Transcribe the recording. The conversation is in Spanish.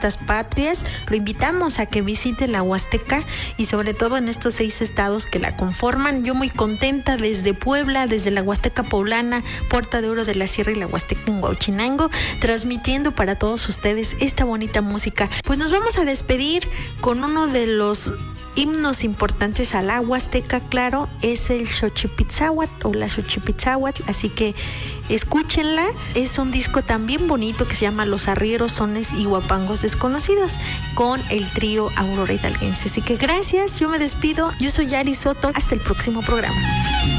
fiestas patrias. Lo invitamos a que visite la Huasteca y sobre todo en estos 6 estados que la conforman. Yo muy contenta desde Puebla, desde la Huasteca Poblana, Puerta de Oro de la Sierra y la Huasteca en Huauchinango, transmitiendo para todos ustedes esta bonita música. Pues nos vamos a despedir con uno de los himnos importantes a la Huasteca, claro, es el Xochipitzáhuatl o la Xochipitzáhuatl, así que escúchenla. Es un disco también bonito que se llama Los Arrieros, Sones y Huapangos Desconocidos, con el trío Aurora Hidalguense. Así que gracias, yo me despido, yo soy Yari Soto, hasta el próximo programa.